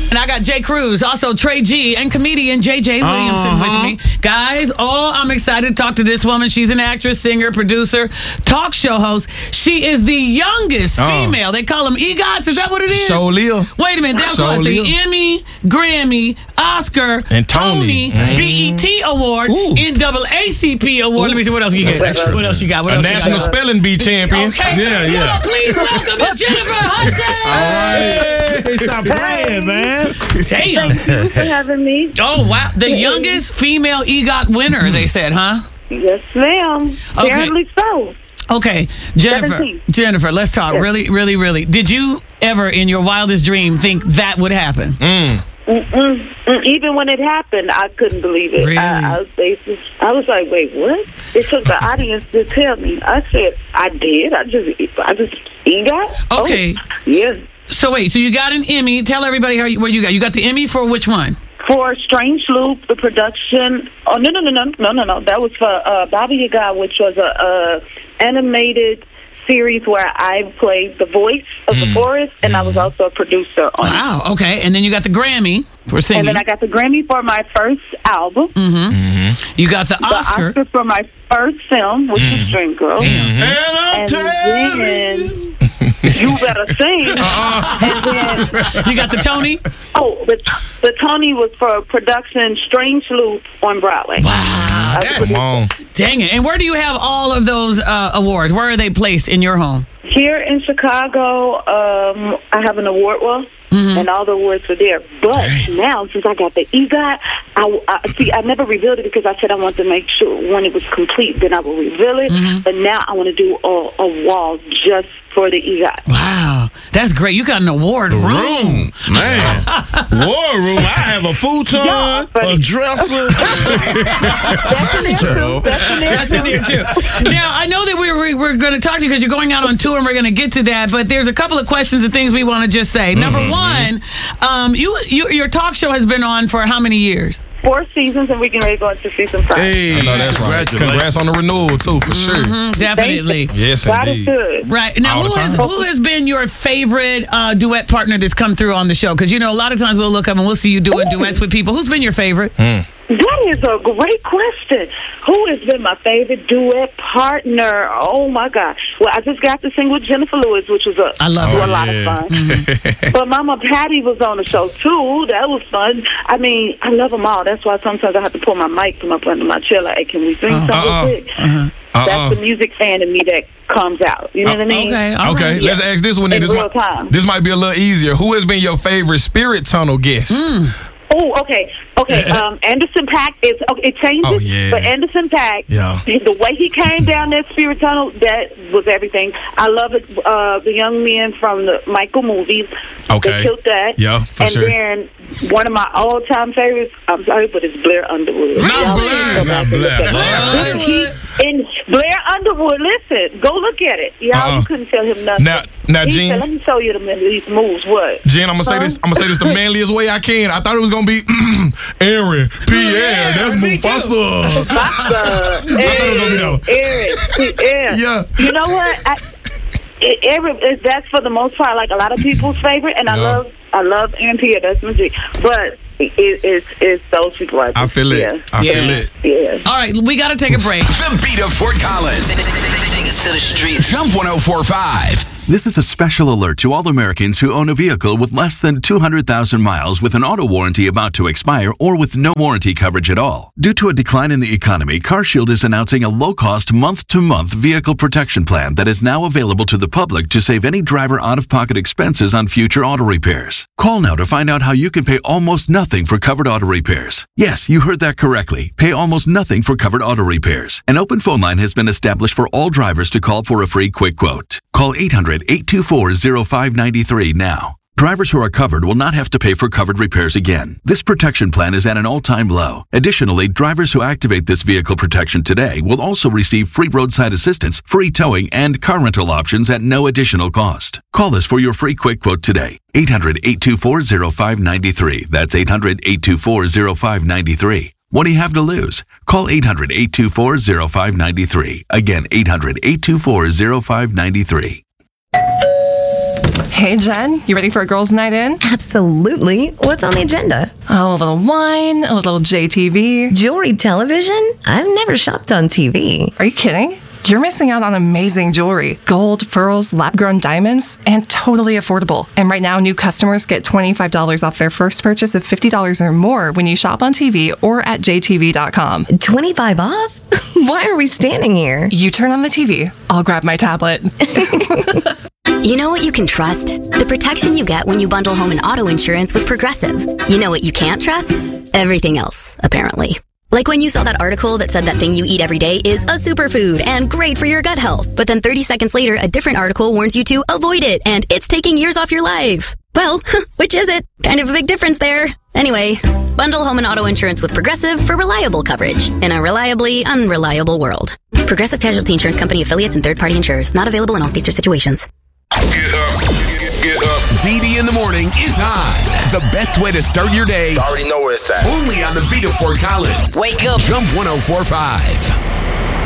And I got Jay Cruz, also Trey G, and comedian JJ Williamson with me. Guys, I'm excited to talk to this woman. She's an actress, singer, producer, talk show host. She is the youngest female. They call them EGOTs. Is that what it is? Show-Lil. Wait a minute. They'll call it the Emmy, Grammy, Oscar, and Tony. BET Award, NAACP Award. Let me see what else you get. What else you got? What a else National you got? Spelling Bee champion. Okay. Yeah. Please welcome Miss Jennifer Hudson. All right. Stop playing, man. Damn. Thank you for having me. Oh, wow. The youngest female EGOT winner, they said, huh? Yes, ma'am. Apparently so. Okay, Jennifer, let's talk. Yes. Really. Did you ever, in your wildest dream, think that would happen? Even when it happened, I couldn't believe it. Really? I was like, wait, what? It took the audience to tell me. I said, I did. I just EGOT? Okay. Oh, yes. So wait, so you got an Emmy. Tell everybody where you got. You got the Emmy for which one? For Strange Loop, the production. Oh, no. That was for Baba Yaga, which was a animated series where I played the voice of the forest, and I was also a producer on it. Wow, okay. And then you got the Grammy for singing. And then I got the Grammy for my first album. You got the Oscar. The Oscar for my first film, which is Dreamgirl. And then you better sing. And then you got the Tony. Oh, the Tony was for production Strange Loop on Broadway. Wow, come on. Dang it! And where do you have all of those awards? Where are they placed in your home? Here in Chicago, I have an award wall, and all the awards are there. But now, since I got the EGOT, I never revealed it because I said I wanted to make sure when it was complete, then I will reveal it. But now I want to do a wall just for the EGOT. Wow, that's great. You got an award room. Man. War room. I have a futon, a dresser. That's in there too. Now, I know that we're going to talk to you because you're going out on tour, and we're going to get to that. But there's a couple of questions and things we want to just say. Number one, your talk show has been on for how many years? 4 seasons, and we're getting ready to go into season 5. Hey, that's right. Congrats on the renewal too, for sure. Definitely. Yes, God indeed. is good. Right. Now, who has been your favorite duet partner that's come through on the show? Because, a lot of times we'll look up and we'll see you doing duets with people. Who's been your favorite? That is a great question. Who has been my favorite duet partner? Oh, my God. Well, I just got to sing with Jennifer Lewis, which was a lot of fun. But Mama Patty was on the show, too. That was fun. I mean, I love them all. That's why sometimes I have to pull my mic from up under my chair. Like, hey, can we sing something quick? That's the music fan in me that comes out. You know what I mean? Okay. Let's ask this one. This might be a little easier. Who has been your favorite Spirit Tunnel guest? Oh, okay. Anderson .Paak it changes, but Anderson .Paak, the way he came down that Spirit Tunnel, that was everything. I love it. The young men from the Michael movies, they killed that. Yeah, for sure. And then one of my all-time favorites, I'm sorry, but it's Blair Underwood. Not Blair. And Blair Underwood, listen, go look at it. Y'all, you couldn't tell him nothing. Now, Jen, let me show you these moves. What? Jen, I'm gonna say this the manliest way I can. I thought it was gonna be Aaron, Pierre. That's Mufasa. Aaron. Yeah. You know what? That's for the most part like a lot of people's favorite, and I love Aaron Pierre. That's my G. But it's those people. I feel it. I feel it. Yeah. All right, we got to take a break. The beat of Fort Collins. Take it to the streets. Jump 104.5. This is a special alert to all Americans who own a vehicle with less than 200,000 miles with an auto warranty about to expire or with no warranty coverage at all. Due to a decline in the economy, CarShield is announcing a low-cost month-to-month vehicle protection plan that is now available to the public to save any driver out-of-pocket expenses on future auto repairs. Call now to find out how you can pay almost nothing for covered auto repairs. Yes, you heard that correctly. Pay almost nothing for covered auto repairs. An open phone line has been established for all drivers to call for a free quick quote. Call 800-824-0593 now. Drivers who are covered will not have to pay for covered repairs again. This protection plan is at an all-time low. Additionally, drivers who activate this vehicle protection today will also receive free roadside assistance, free towing, and car rental options at no additional cost. Call us for your free quick quote today. 800-824-0593. That's 800-824-0593. What do you have to lose? Call 800-824-0593. Again, 800-824-0593. Hey, Jen, you ready for a girls' night in? Absolutely. What's on the agenda? Oh, a little wine, a little JTV. Jewelry television? I've never shopped on TV. Are you kidding? You're missing out on amazing jewelry. Gold, pearls, lab-grown diamonds, and totally affordable. And right now, new customers get $25 off their first purchase of $50 or more when you shop on TV or at jtv.com. 25 off? Why are we standing here? You turn on the TV. I'll grab my tablet. You know what you can trust? The protection you get when you bundle home and auto insurance with Progressive. You know what you can't trust? Everything else, apparently. Like when you saw that article that said that thing you eat every day is a superfood and great for your gut health. But then 30 seconds later, a different article warns you to avoid it and it's taking years off your life. Well, which is it? Kind of a big difference there. Anyway, bundle home and auto insurance with Progressive for reliable coverage in a reliably unreliable world. Progressive Casualty Insurance Company affiliates and third-party insurers. Not available in all states or situations. Get up. Get up. DD in the morning is on. The best way to start your day. You already know where it's at. Only on the beat of Fort Collins. Wake up. Jump 104.5.